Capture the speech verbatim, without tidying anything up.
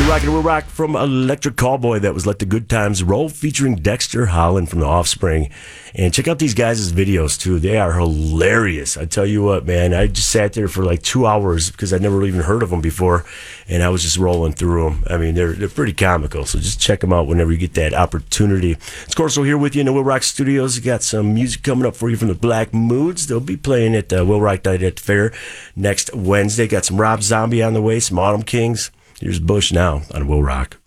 rocking Will Rock from Electric Callboy. That was Let the Good Times Roll, featuring Dexter Holland from The Offspring. And check out these guys' videos, too. They are hilarious. I tell you what, man, I just sat there for like two hours because I'd never even heard of them before, and I was just rolling through them. I mean, they're they're pretty comical, so just check them out whenever you get that opportunity. It's Corso here with you in the Will Rock Studios. We got some music coming up for you from the Black Moods. They'll be playing at uh, Will Rock Night at the Fair next Wednesday. Got some Rob Zombie on the way, some Autumn Kings. Here's Bush now on Will Rock.